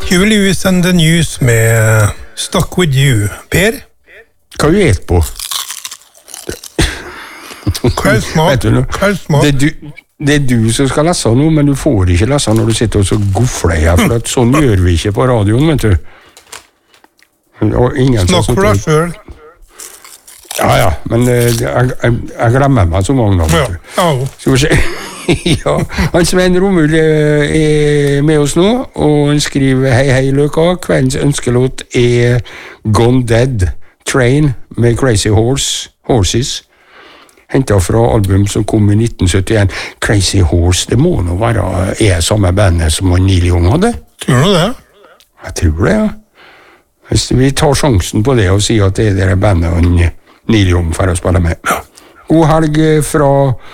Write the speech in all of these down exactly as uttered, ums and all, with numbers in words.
Julius and the News med Stuck With You. Per? Hva du et på? Hva er smak? Hva er smak? Det er, du, det er du som skal lese noe, men du får ikke lese når du sitter og så gofler jeg, for at sånn gjør vi ikke på radioen, vet du. Snakk for deg selv. Ja, ja, men jeg, jeg, jeg glemmer meg så mange ganger. Ja, ja. Skal vi se. Ja, han Svein Romul er med oss nå, og han skriver hei, hei, Løka. Kveldens ønskelåt er Gone Dead Train med Crazy Horse, Horses. Hentet fra album som kom i nitten syttien. Crazy Horse, det må nå være er samme bandet som Neil Young hadde. Tror du det? Jeg tror det, ja. Hvis vi tar sjansen på det og sier at det er det bandet og Neil Young for å spille med. God helg fra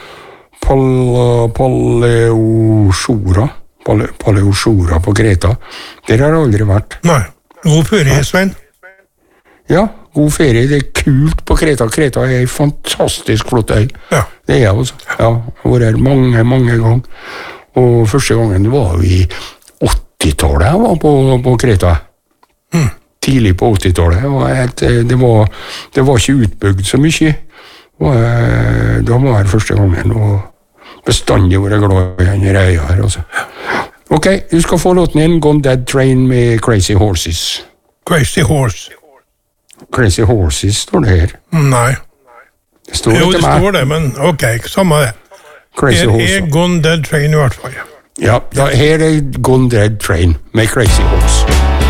Paleosjora Paleosjora på Kreta. Der har jeg aldri vært. Nei, god ferie, Svein. Ja, god ferie. Det er kult på Kreta. Kreta er en fantastisk flott øy. Ja. Det er jeg også. Ja, jeg har vært her mange, mange ganger. Og første gangen var jo i åttitallet jeg var på, på Kreta. Mm. Tidlig på åttitallet. Det, det, var, det var ikke utbygd så mye. Og, da var jeg første gangen, og bestandig var jeg glad i denne øya her. Altså. Ok, du skal få låten inn, Gone Dead Train med Crazy Horses. Crazy Horse. Crazy Horses står det her. Nei. Det står jo, det meg. står det, men ok, samme det. Crazy her Horse. er Gone Dead Train i hvert fall. Ja, da, her er Gone Dead Train med Crazy Horse.